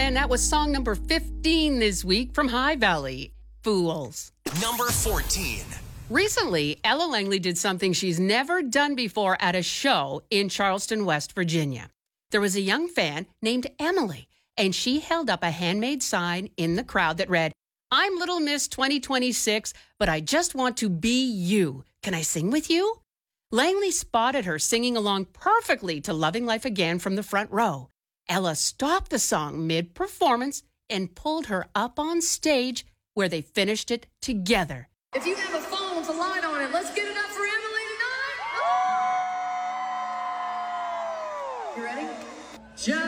And that was song number 15 this week from High Valley, Fools. Number 14. Recently, Ella Langley did something she's never done before at a show in Charleston, West Virginia. There was a young fan named Emily, and she held up a handmade sign in the crowd that read, "I'm Little Miss 2026, but I just want to be you. Can I sing with you?" Langley spotted her singing along perfectly to Loving Life Again from the front row. Ella stopped the song mid-performance and pulled her up on stage where they finished it together. If you have a phone with a light on it, let's give it up for Emily tonight. You ready? Just